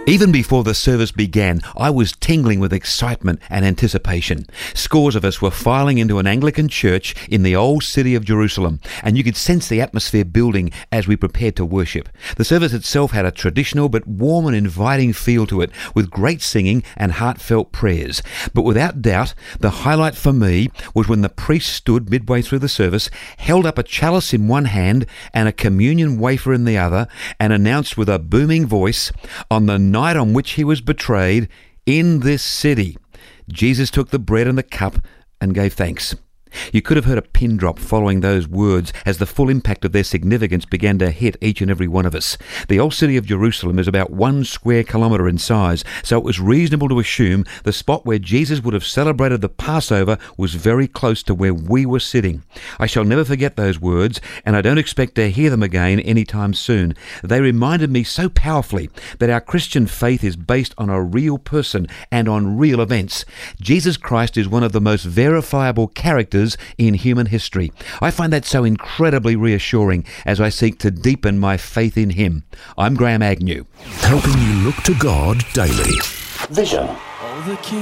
Even before the service began, I was tingling with excitement and anticipation. Scores of us were filing into an Anglican church in the old city of Jerusalem, and you could sense the atmosphere building as we prepared to worship. The service itself had a traditional but warm and inviting feel to it, with great singing and heartfelt prayers. But without doubt, the highlight for me was when the priest stood midway through the service, held up a chalice in one hand and a communion wafer in the other, and announced with a booming voice, "On the night on which he was betrayed, in this city, Jesus took the bread and the cup and gave thanks." You could have heard a pin drop following those words as the full impact of their significance began to hit each and every one of us. The old city of Jerusalem is about 1 square kilometre in size, so it was reasonable to assume the spot where Jesus would have celebrated the Passover was very close to where we were sitting. I shall never forget those words, and I don't expect to hear them again anytime soon. They reminded me so powerfully that our Christian faith is based on a real person and on real events. Jesus Christ is one of the most verifiable characters in human history. I find that so incredibly reassuring as I seek to deepen my faith in Him. I'm Graham Agnew. Helping you look to God daily. Vision.